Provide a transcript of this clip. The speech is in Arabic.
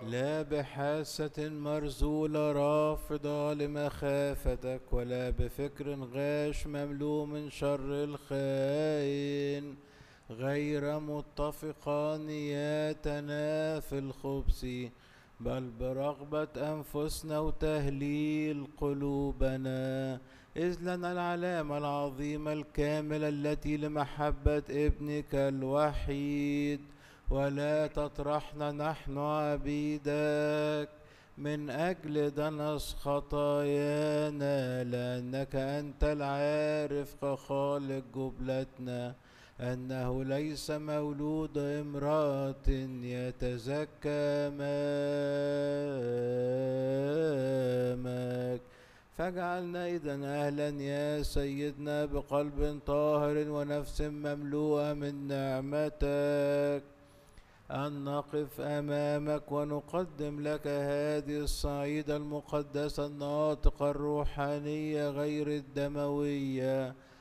لا بحاسة مرزولة رافضة لمخافتك، ولا بفكر غاش مملوء من شر الخائن، غير متفقا نياتنا في الخبث، بل برغبة أنفسنا وتهليل قلوبنا، إذ لنا العلامة العظيمة الكاملة التي لمحبة ابنك الوحيد. ولا تطرحنا نحن عبيدك من أجل دنس خطايانا، لأنك أنت العارف كخالق جبلتنا أنه ليس مولود امرأة يتزكى أمامك. فاجعلنا إذن أهلا يا سيدنا بقلب طاهر ونفس مملوءة من نعمتك أن نقف أمامك ونقدم لك هذه الصعيدة المقدسة الناطقة الروحانية غير الدموية،